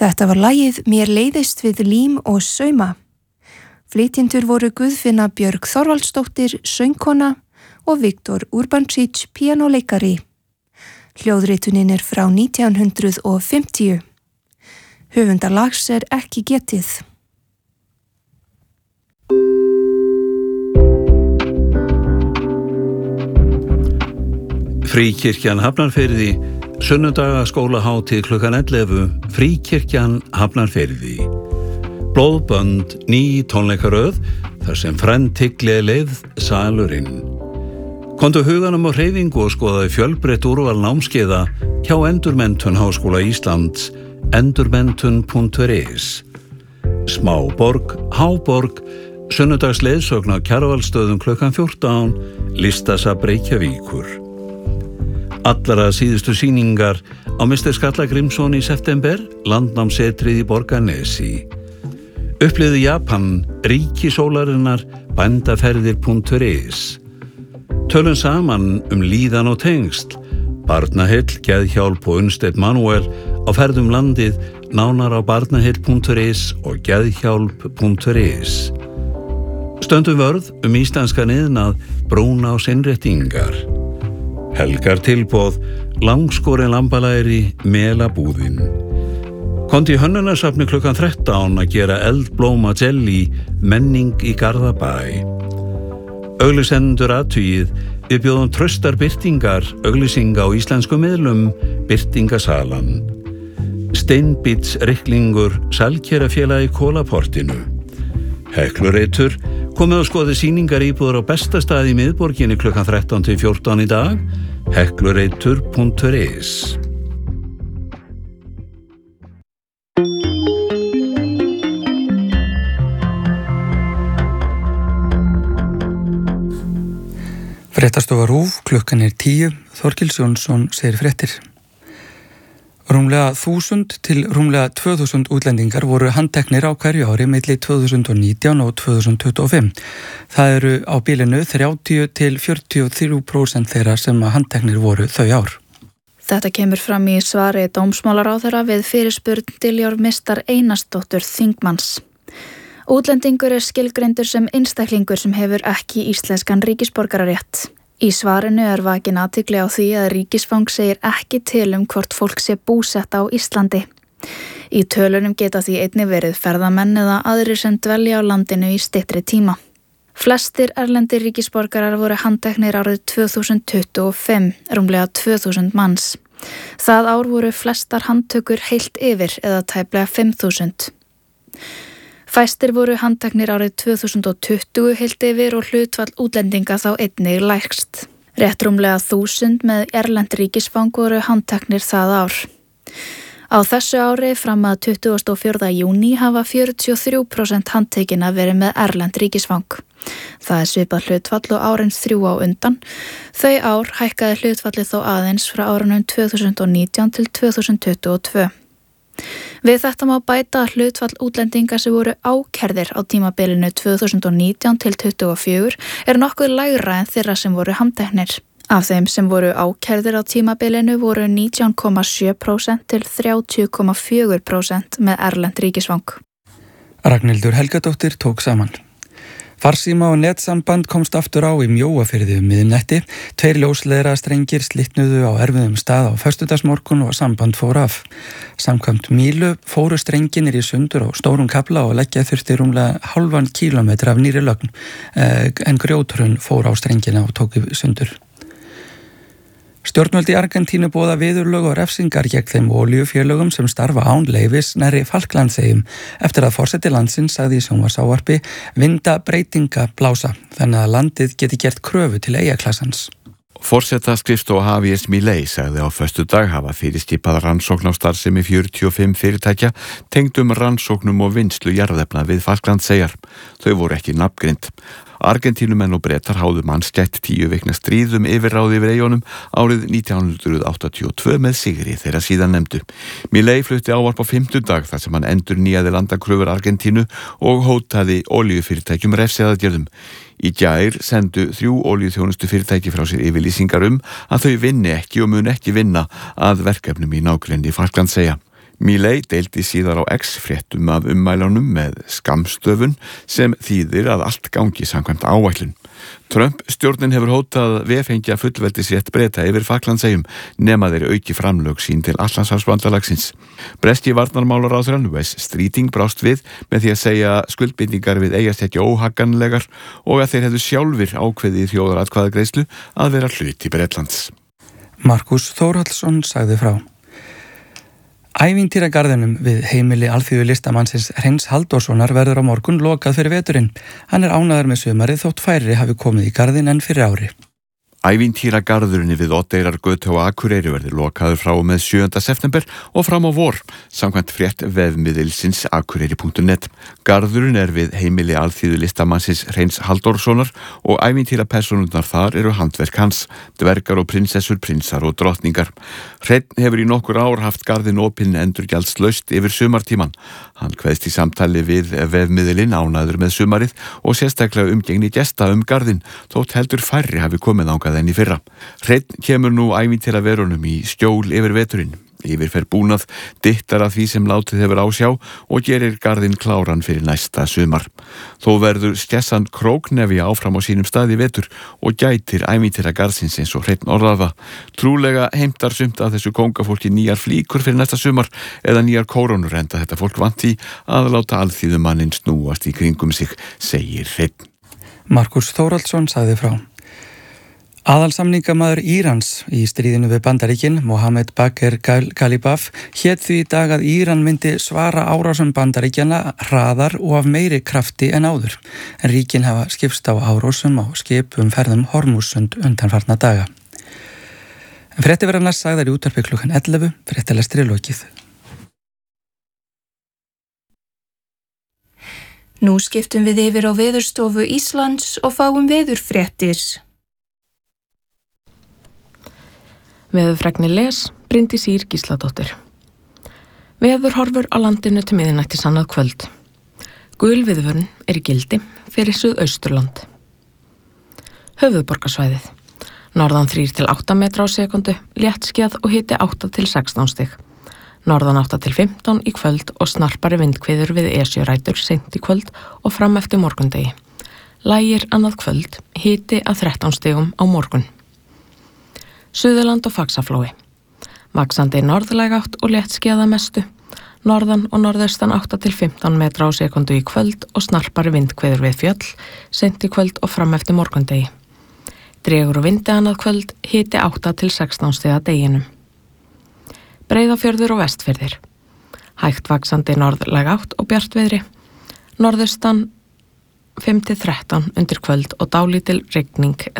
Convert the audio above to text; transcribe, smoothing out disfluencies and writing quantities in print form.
Þetta var lagið Mér leiðist við lím og sauma. Flytjendur voru Guðfinna Björg Þorvaldsdóttir, söngkona og Viktor Urbancic, píanóleikari. Hljóðritunin frá 1950. Höfundar lags ekki getið. Fríkirkjan Hafnarfirði, sunnudagaskólahátíð klukkan 11, Fríkirkjan Hafnarfirði. Blóðbönd, ný tónleikaröð, þar sem frendtigli leið salurinn. Komdu huganum á hreyfingu og skoðaði fjölbreytt úrval námskeiða hjá Endurmenntun Háskóla Íslands, endurmenntun.is. Smáborg, Háborg, sunnudagsleiðsögn á Kjarvalsstöðum klukkan 14, Listasafn Reykjavíkur. Allra síðustu sýningar á Mr. Skalla Grímsson í september, landnámsetrið í Borgarnesi. Upplifðu Japan, ríki sólarinnar, bændaferðir.is. Tölum saman líðan og tengsl, Barnaheill, Geðhjálp og Unnsteinn Manuel á ferðum landið, nánar á barnaheill.is og geðhjálp.is. Stöndum vörð íslenskan iðnað, brúna og innréttingar. Helgar tilboð, langskorin lambalæri, melabúðin. Komdu í hönnunarsafni klukkan 13 að gera eldblóma jelly, menning í Garðabæ. Auglýsendur athugið, við bjóðum traustar birtingar, auglýsinga á íslenskum miðlum, birtingasalan. Steinbíts ryklingur, Salkerafélagi Kólaportinu. Heklureitur, komið og skoði sýningar íbúður á besta stað í miðborginni klukkan 13 til 14 í dag, heklureitur.is. Fréttastofa RÚV, klukkan 10, Þorkils Jónsson segir fréttir. Rúmlega 1000 til rúmlega 2000 útlendingar voru handteknir á hverju ári milli 2019 og 2025. Það eru á bilinu 30 til 43% þeirra sem handteknir voru þau ár. Þetta kemur fram í svari dómsmálaráðherra við fyrirspurn Diljár Mistar Einarsdóttur þingmanns. Útlendingur skilgreindur sem einstaklingur sem hefur ekki íslenskan ríkisborgararétt. Í svarinu vakin athygli á því að ríkisfang segir ekki til hvort fólk sé búsett á Íslandi. Í tölunum geta því einnig verið ferðamenn eða aðrir sem dvelja á landinu í styttri tíma. Flestir erlendir ríkisborgarar voru handteknir árið 2025, rúmlega 2000 manns. Það ár voru flestar handtökur heilt yfir eða tæplega 5000. Fæstir voru handteknir árið 2020 heilt yfir og hlutfall útlendinga þá einnig lægst. Rétt rúmlega 1000 með erlend ríkisfang voru handteknir það ár. Á þessu ári fram að 24. júní hafa 43% handtekinna verið með erlend ríkisfang. Það svipað hlutfall og árin 3 á undan. Þau ár hækkaði hlutfallið þó aðeins frá árunum 2019 til 2022. Við þetta má bæta að hlutfall útlendinga sem voru ákærðir á tímabilinu 2019 til 2024 nokkuð lægra en þeirra sem voru handteknir. Af þeim sem voru ákærðir á tímabilinu voru 19,7% til 30,4% með erlend ríkisfang. Ragnhildur Helgadóttir tók saman. Farsíma og netsamband komst aftur á í Mjóafirði miðnætti. 2 ljósleiðra strengir slitnuðu á erfiðum stað á föstudagsmorgun og samband fór af. Samkvæmt Mílu fóru strenginir í sundur á stórum kafla og leggja þurfti rúmlega 0,5 kílómetra af nýri lögn, en grjóthrun fór á strengina og tók í sundur. Stjórnvöld í Argentínu boða viðurlög og refsingar gegn þeim olíufélögum sem starfa án leyfis nærri Falklandseyjum eftir að forseti landsins sagði í sjónvarpsávarpi vinda breytinga blása, þannig að landið geti gert kröfu til eyjaklassans. Forsetaskrifstofa Javier Milei sagði á föstudag hafa fyrirskipað rannsókn á starfsemi 45 fyrirtækja tengdum rannsóknum og vinnslu jarðefna við Falklandseyjar. Þau voru ekki nafngreind. Argentínumenn og Bretar háðu mannskætt 10 vikna stríðum yfirráð yfir eyjunum árið 1982 með sigri þeirra síðan nefndu. Milei flutti ávarp á 5. dag þar sem hann endurnýjaði landakröfur Argentínu og hótaði olíufyrirtækjum refsiaðgerðum. Í gær sendu 3 olíuþjónustu fyrirtæki frá sér yfirlýsingar að þau vinni ekki og mun ekki vinna að verkefnum í nágrenni Falklandseyja. Milei deildi síðar á X-fréttum af ummælunum með skammstöfun sem þýðir að allt gangi samkvæmt áætlun. Trump stjórnin hefur hótað vefengja fullveldisrétt Breta yfir Falklandseyjum nema þeir auki framlög sín til Atlantshafsbandalagsins. Breski varnarmálaráðherrann Wes Streeting brást við með því að segja skuldbindingar við eigast ekki óhagganlegar og að þeir hefðu sjálfir ákveðið í þjóðaratkvæðagreiðslu að vera hluti Bretlands. Markus Þórhallsson sagði frá. Ævintýragarðinum við heimili alþýðu listamannsins Hreins Halldórssonar verður á morgun lokað fyrir veturinn. Hann er ánægður með sumarið þótt færri hafi komið í garðin enn fyrir ári. Ævintýragarðurinn við Oddeyrargötu á Akureyri verður lokaður frá og með 7. september og fram á vor, samkvæmt frétt vefmiðilsins akureyri.net. Garðurinn er við heimili alþýðu listamannsins Hreins Halldórssonar og ævintýrapersónurnar þar eru handverk hans, dvergar og prinsessur, prinsar og drottningar. Hreinn hefur í nokkur ár haft garðin opinn endurgjaldslaust yfir sumartíman. Hann kveðst í samtali við vefmiðilinn ánægður með sumarið og sérstaklega umgengni gesta garðin, þótt heldur færri hafi komið þangað enn í fyrra. Hreinn kemur nú ævintýraverunum í skjól yfir veturinn. Yfirferð búnað, dittar að því sem látið hefur á sjá og gerir garðinn kláran fyrir næsta sumar. Þó verður skessan króknefja áfram á sínum stað í vetur og gætir ævintýragarðsins eins og Hreinn orðaða. Trúlega heimtar sumt að þessu kóngafólki nýjar flíkur fyrir næsta sumar eða nýjar kórónur, enda þetta fólk vant í að láta alþýðumanninn snúast í kringum sig, segir Hreinn. Markus Þórhallsson sagði frá. Aðalsamningamaður Írans í stríðinu við Bandaríkin, Mohammed Bagher Ghalibaf, hét því í dag að Íran myndi svara árásum Bandaríkjana hraðar og af meiri krafti en áður. En ríkin hafa skipst á árásum á skipum ferðum Hormússund undanfarna daga. En fréttiverðarnar sagðar í útvarpi klukkan 11, fréttalestri lokið. Nú skiptum við yfir á Veðurstofu Íslands og fáum veðurfréttir. Veðurfregnir les, Bryndís Ýr Gísladóttir. Veðurhorfur á landinu til miðnættis annað kvöld. Gul viðvörun er í gildi fyrir Suðausturland. Höfuðborgarsvæðið. Norðan 3 til 8 metra á sekundu, léttskýjað og hiti 8 til 16 stig. Norðan 8 til 15 í kvöld og snarpari vindhviður við Esjurætur seint í kvöld og fram eftir morgundegi. Lægir annað kvöld, hiti að 13 stigum á morgun. Suðurland og Faxaflói. Vaxandi norðlæg átt og léttskýjað að mestu. Norðan og norðaustan 8 til 15 metra á sekundu í kvöld og snarpari vindhviður við fjöll, seint í kvöld og fram eftir morgundegi. Dregur og vindi annað kvöld, hiti 8 til 16 stig að deginum. Breiðafjörður og Vestfirðir. Hægt vaxandi norðlæg átt og bjartviðri. Norðaustan 5 til 13 undir kvöld og dálítil rigning